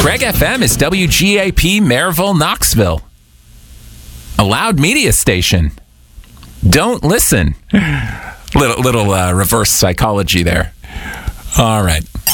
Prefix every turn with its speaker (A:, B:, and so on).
A: Reg FM is WGAP Maryville, Knoxville. A loud media station. Don't listen. Little reverse psychology there. All right.